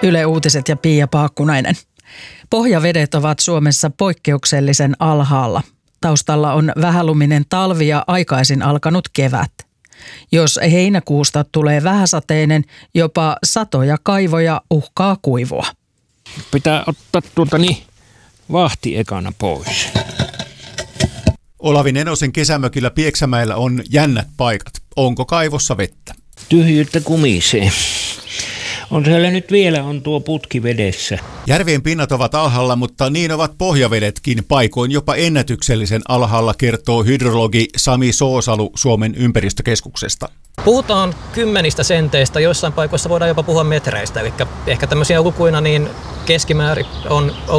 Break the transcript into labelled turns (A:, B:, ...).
A: Yle Uutiset ja Pia Paakkunainen. Pohjavedet ovat Suomessa poikkeuksellisen alhaalla. Taustalla on vähäluminen talvi ja aikaisin alkanut kevät. Jos heinäkuusta tulee vähäsateinen, jopa satoja kaivoja uhkaa kuivua.
B: Pitää ottaa vahti ekana pois.
C: Olavi Nenosen kesämökillä Pieksämäellä on jännät paikat. Onko kaivossa vettä?
B: Tyhjyyttä kumisee. On siellä nyt vielä tuo putki vedessä.
C: Järvien pinnat ovat alhaalla, mutta niin ovat pohjavedetkin. Paikoin jopa ennätyksellisen alhaalla, kertoo hydrologi Sami Soosalu Suomen ympäristökeskuksesta.
D: Puhutaan 10 senteistä, joissain paikoissa voidaan jopa puhua metreistä. Eli ehkä tämmöisiä lukuina niin keskimäärin on